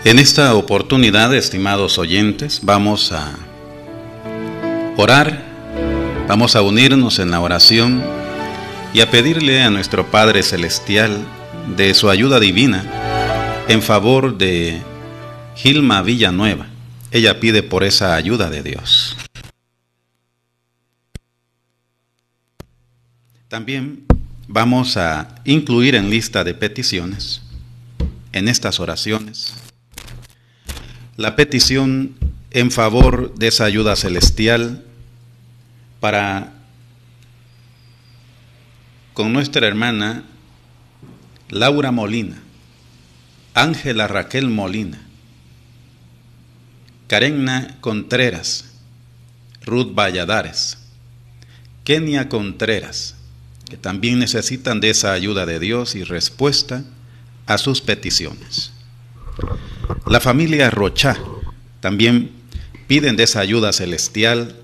En esta oportunidad, estimados oyentes, vamos a orar, vamos a unirnos en la oración y a pedirle a nuestro Padre Celestial de su ayuda divina en favor de Gilma Villanueva. Ella pide por esa ayuda de Dios. También vamos a incluir en lista de peticiones, en estas oraciones, la petición en favor de esa ayuda celestial con nuestra hermana Laura Molina, Ángela Raquel Molina, Karenna Contreras, Ruth Valladares, Kenia Contreras, que también necesitan de esa ayuda de Dios y respuesta a sus peticiones. La familia Rochá también piden de esa ayuda celestial